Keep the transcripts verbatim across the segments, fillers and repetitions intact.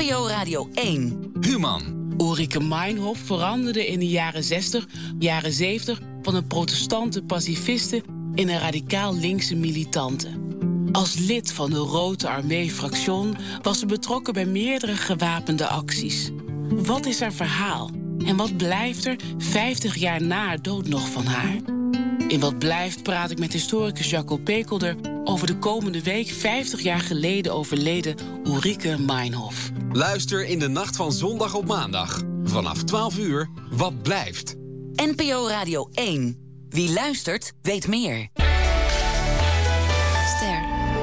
O Radio één. Human. Ulrike Meinhof veranderde in de jaren zestig, jaren zeventig... van een protestante pacifiste in een radicaal linkse militante. Als lid van de Rode Armee-fractie was ze betrokken bij meerdere gewapende acties. Wat is haar verhaal? En wat blijft er vijftig jaar na haar dood nog van haar? In Wat Blijft praat ik met historicus Jacco Pekelder over de komende week vijftig jaar geleden overleden Ulrike Meinhof. Luister in de nacht van zondag op maandag. Vanaf twaalf uur, Wat Blijft. N P O Radio één. Wie luistert, weet meer. Ster.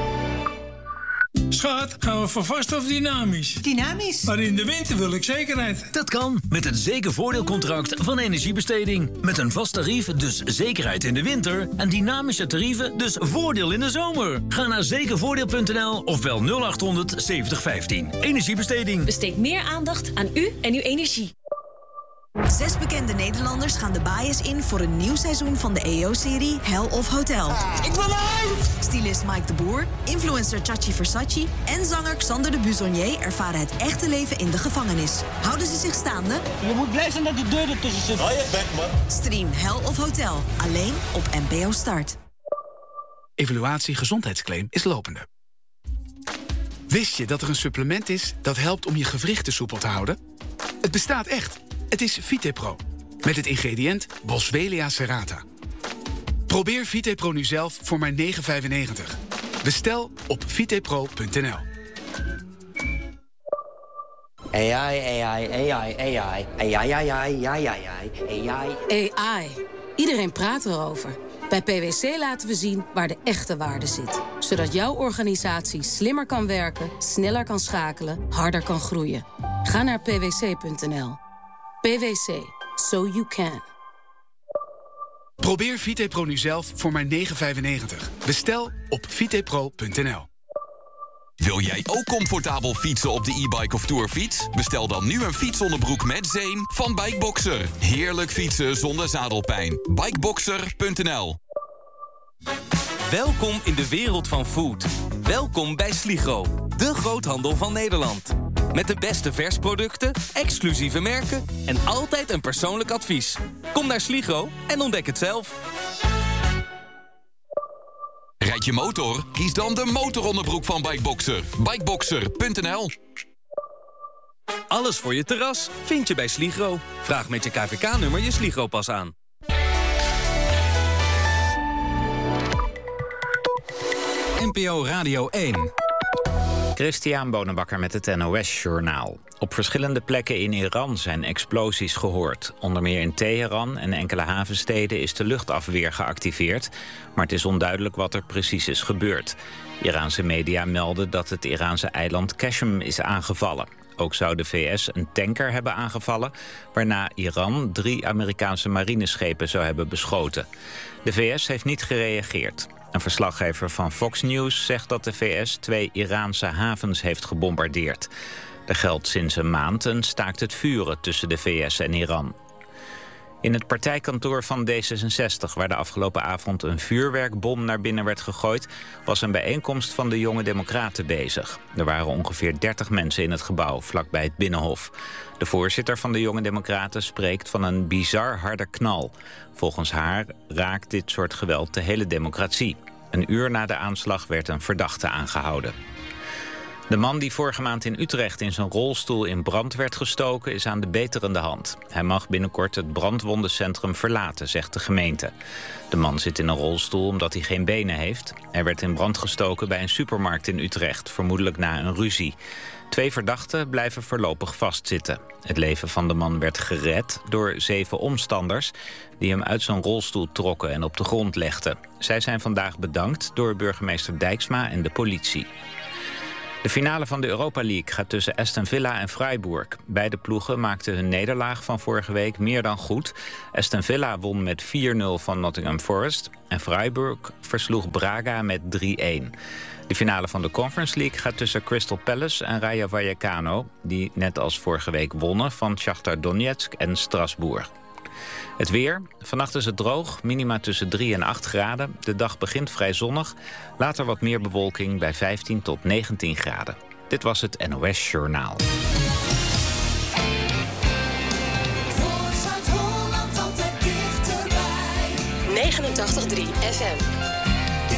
Schat, gaan we voor vast of dynamisch? Dynamisch. Maar in de winter wil ik zekerheid. Dat kan met het zekervoordeelcontract van Energiebesteding. Met een vast tarief, dus zekerheid in de winter. En dynamische tarieven, dus voordeel in de zomer. Ga naar zekervoordeel punt n l of bel nul acht honderd zeventig vijftien. Energiebesteding. Besteed meer aandacht aan u en uw energie. Zes bekende Nederlanders gaan de baaiers in voor een nieuw seizoen van de E O-serie Hell of Hotel. Ik wil uit! Stylist Mike de Boer, influencer Chachi Versace en zanger Xander de Buzonier ervaren het echte leven in de gevangenis. Houden ze zich staande? Je moet blij zijn dat die deur ertussen zit. Oh, je bek, man. Stream Hell of Hotel, alleen op N P O Start. Evaluatie gezondheidsclaim is lopende. Wist je dat er een supplement is dat helpt om je gewrichten soepel te houden? Het bestaat echt. Het is Vitepro, met het ingrediënt Boswellia serrata. Probeer Vitepro nu zelf voor maar negen vijfennegentig. Bestel op vitepro punt n l. A I, A I, A I, A I, A I, A I, A I, A I. A I. Iedereen praat erover. Bij P W C laten we zien waar de echte waarde zit. Zodat jouw organisatie slimmer kan werken, sneller kan schakelen, harder kan groeien. Ga naar p w c punt n l. P W C. So you can. Probeer Vitepro nu zelf voor maar negen vijfennegentig. Bestel op vitepro punt n l. Wil jij ook comfortabel fietsen op de e-bike of tourfiets? Bestel dan nu een fietsonderbroek met zeem van Bikeboxer. Heerlijk fietsen zonder zadelpijn. Bikeboxer punt n l. Welkom in de wereld van food. Welkom bij Sligro, de groothandel van Nederland. Met de beste versproducten, exclusieve merken en altijd een persoonlijk advies. Kom naar Sligro en ontdek het zelf. Rijd je motor? Kies dan de motoronderbroek van Bikeboxer. Bikeboxer punt n l. Alles voor je terras vind je bij Sligro. Vraag met je K V K-nummer je Sligro-pas aan. N P O Radio één. Christian Bonenbakker met het N O S-journaal. Op verschillende plekken in Iran zijn explosies gehoord. Onder meer in Teheran en enkele havensteden is de luchtafweer geactiveerd. Maar het is onduidelijk wat er precies is gebeurd. Iraanse media melden dat het Iraanse eiland Qashem is aangevallen. Ook zou de V S een tanker hebben aangevallen, waarna Iran drie Amerikaanse marineschepen zou hebben beschoten. De V S heeft niet gereageerd. Een verslaggever van Fox News zegt dat de V S twee Iraanse havens heeft gebombardeerd. Er geldt sinds een maand een staakt het vuren tussen de V S en Iran. In het partijkantoor van D zesenzestig, waar de afgelopen avond een vuurwerkbom naar binnen werd gegooid, was een bijeenkomst van de Jonge Democraten bezig. Er waren ongeveer dertig mensen in het gebouw, vlakbij het Binnenhof. De voorzitter van de Jonge Democraten spreekt van een bizar harde knal. Volgens haar raakt dit soort geweld de hele democratie. Een uur na de aanslag werd een verdachte aangehouden. De man die vorige maand in Utrecht in zijn rolstoel in brand werd gestoken is aan de beterende hand. Hij mag binnenkort het brandwondencentrum verlaten, zegt de gemeente. De man zit in een rolstoel omdat hij geen benen heeft. Hij werd in brand gestoken bij een supermarkt in Utrecht, vermoedelijk na een ruzie. Twee verdachten blijven voorlopig vastzitten. Het leven van de man werd gered door zeven omstanders die hem uit zijn rolstoel trokken en op de grond legden. Zij zijn vandaag bedankt door burgemeester Dijksma en de politie. De finale van de Europa League gaat tussen Aston Villa en Freiburg. Beide ploegen maakten hun nederlaag van vorige week meer dan goed. Aston Villa won met vier nul van Nottingham Forest en Freiburg versloeg Braga met drie-een. De finale van de Conference League gaat tussen Crystal Palace en Rayo Vallecano, die net als vorige week wonnen van Shakhtar Donetsk en Strasbourg. Het weer. Vannacht is het droog, minima tussen drie en acht graden. De dag begint vrij zonnig. Later wat meer bewolking bij vijftien tot negentien graden. Dit was het N O S Journaal. negenentachtig komma drie F M.